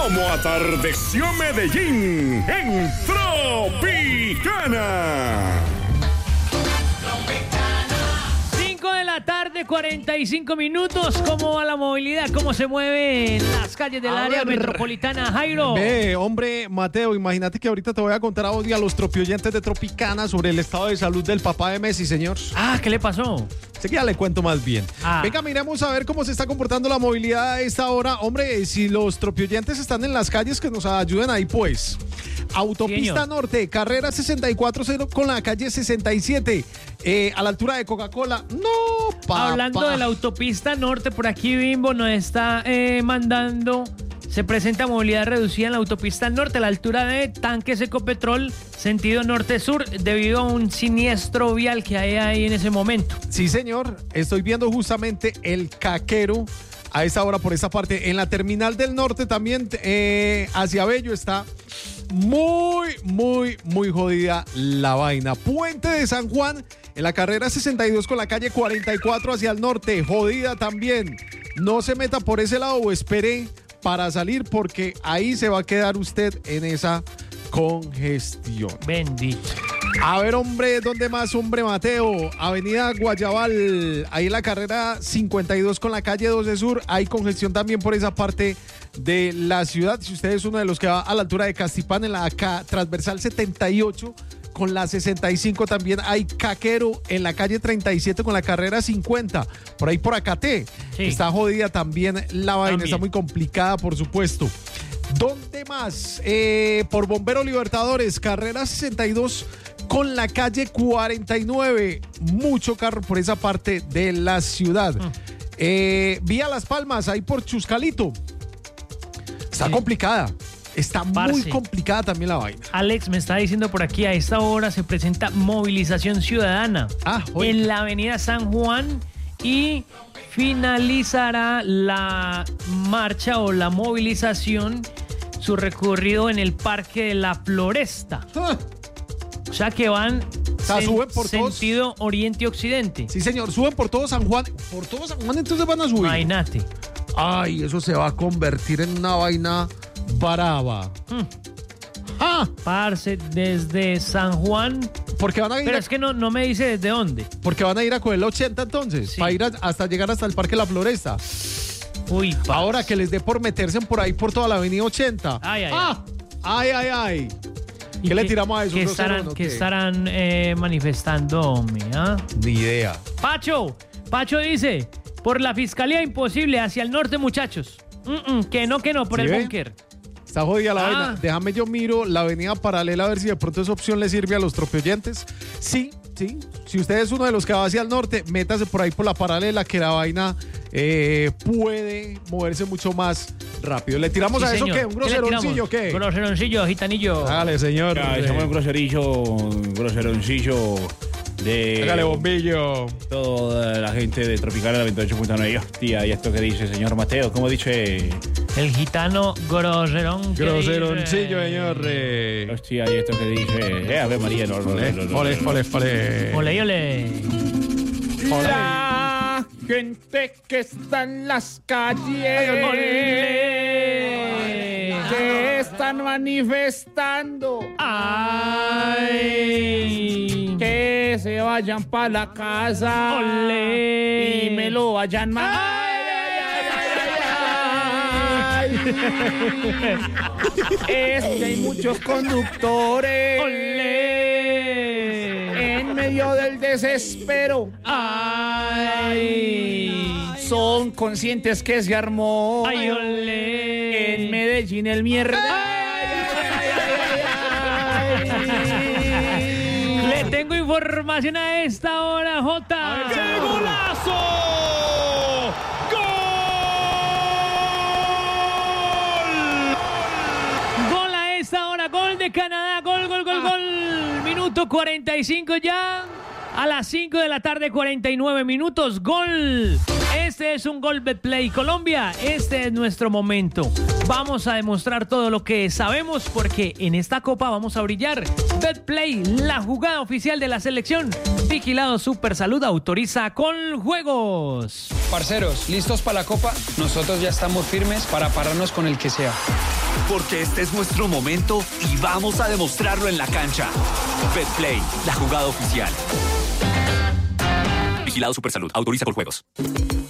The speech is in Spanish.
como atardeció Medellín en Tropicana. 5 de la tarde, 45 minutos. ¿Cómo va la movilidad? ¿Cómo se mueven las calles del área metropolitana, Jairo? Hombre, Mateo, imagínate que ahorita te voy a contar a los tropioyentes de Tropicana sobre el estado de salud del papá de Messi, señor. ¿Qué le pasó? Sé que ya le cuento más bien. Venga, miremos a ver cómo se está comportando la movilidad a esta hora. Hombre, si los tropioyentes están en las calles, que nos ayuden ahí, pues. Autopista Norte, carrera 64 con la calle 67, a la altura de Coca-Cola. No, papá. Hablando de la autopista Norte, por aquí Bimbo nos está mandando. Se presenta movilidad reducida en la autopista Norte a la altura de Tanques Ecopetrol, sentido norte-sur, debido a un siniestro vial que hay ahí en ese momento. Sí, señor. Estoy viendo justamente el caquero a esa hora por esa parte. En la terminal del norte también, hacia Bello, está muy jodida la vaina. Puente de San Juan, en la carrera 62 con la calle 44 hacia el norte, jodida también. No se meta por ese lado o espere para salir, porque ahí se va a quedar usted en esa congestión. Bendito. A ver, hombre, ¿dónde más, hombre, Mateo? Avenida Guayabal, ahí en la carrera 52 con la calle 12 Sur, hay congestión también por esa parte de la ciudad. Si usted es uno de los que va a la altura de Castipán, en la transversal 78 con la 65 también hay caquero en la calle 37 con la carrera 50, por ahí por Acaté. Sí. Está jodida también la vaina, está muy complicada, por supuesto. ¿Dónde más? Por Bombero Libertadores, carrera 62 con la calle 49. Mucho carro por esa parte de la ciudad. Vía Las Palmas, ahí por Chuscalito. Está complicada. Está muy complicada también la vaina. Alex me está diciendo por aquí, a esta hora se presenta movilización ciudadana en la avenida San Juan y finalizará la marcha o la movilización, su recorrido en el Parque de la Floresta. O sea que van suben por sentido oriente-occidente. Sí, señor, suben por todo San Juan. Por todo San Juan entonces van a subir. Imagínate. Ay, eso se va a convertir en una vaina brava. Parce, desde San Juan. Porque van a ir. Pero es que no me dice desde dónde. Porque van a ir a coger la 80 entonces. Sí. Para ir hasta llegar hasta el Parque La Floresta. Uy, parce. Ahora que les dé por meterse por ahí por toda la avenida 80. Ay. ¿Qué le tiramos a eso? ¿Qué estarán manifestando, Ni idea. Pacho dice, por la fiscalía imposible, hacia el norte, muchachos. Que no, por el búnker. Está jodida la vaina. Déjame yo miro la avenida paralela a ver si de pronto esa opción le sirve a los tropioyentes. Sí. Si usted es uno de los que va hacia el norte, métase por ahí por la paralela, que la vaina puede moverse mucho más rápido. ¿Le tiramos a eso qué? ¿Un groseroncillo qué? Groseroncillo, gitanillo. Dale, señor. Echamos un groseroncillo de... Hágale, bombillo. Toda la gente de Tropicana 98.9. Hostia, ¿y esto qué dice, señor Mateo? ¿Cómo dice? El gitano groseroncillo, señor. Hostia, ¿y esto qué dice? A ver, María, Ole. La gente que está en las calles, que están manifestando, que se vayan para la casa y me lo vayan mal. Es que hay muchos conductores en medio del desespero. Son conscientes que se armó en Medellín el mierda. Le tengo información a esta hora, Jota. ¡Qué golazo! Gol de Canadá, gol. Minuto 45 ya. A las 5 de la tarde, 49 minutos. Gol. Este es un gol Betplay Colombia. Este es nuestro momento. Vamos a demostrar todo lo que sabemos porque en esta copa vamos a brillar. Betplay, la jugada oficial de la selección. Vigilado Super Salud, autoriza con juegos. Parceros, ¿listos para la Copa? Nosotros ya estamos firmes para pararnos con el que sea. Porque este es nuestro momento y vamos a demostrarlo en la cancha. Betplay, la jugada oficial. Vigilado Supersalud. Autoriza por juegos.